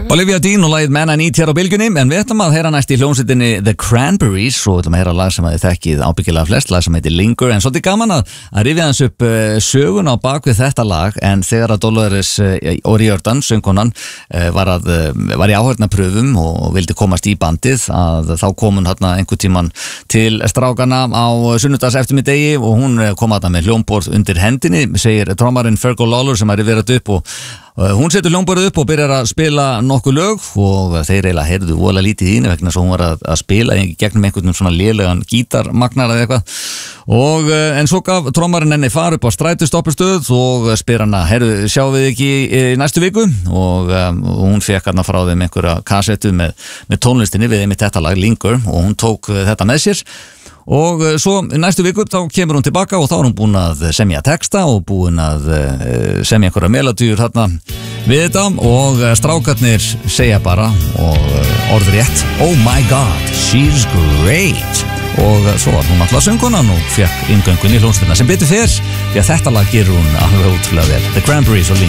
Olivia Dean og lagið Man I Need hér á bylgjunni, en við ætlum að heyra næst í hljómsveitinni The Cranberries og við ætlum að heyra lag sem þið þekkið ábyggilega flest, lag sem heitir Linger, en svolítið gaman að rifja hans upp sögun á bakvið þetta lag, en þegar að Dolores O'Riordan, söngkonan, var í áhörnapröfum og vildi komast í bandið, að þá kom hún hérna einhvern tíman til strákana á sunnudags eftirmiddegi og hún kom þarna með hljómborð undir hendinni, segir trommarinn Fergal Lawler sem rifjað upp og hún setur hljómborðið upp og byrjar að spila nokkuð lög og þeir eiginlega heyrðu voðalega lítið í henni vegna svo hún var að spila í gegnum einhvern svona lélegan gítarmagnar eða eitthvað og en svo gaf trommarinn henni far upp á strætustoppistöð og spyr hana, heyrðu, sjáum við ekki í næstu viku og hún fekk hana frá þeim einhverja kassettu með tónlistinni við einmitt þetta lag Linger og hún tók þetta með sér. Og svo næstu viku þá kemur hún tilbaka og þá er hún búin að semja texta og búin að semja einhverja melodíur hérna við þetta og strákarnir segja bara og orðrétt Oh my god, she's great og svo var hún alltaf söngkonan og fekk inngöngun í hljómsveitina sem betur fer því að þetta lag gerur hún alveg ótrúlega vel The Cranberries og Linger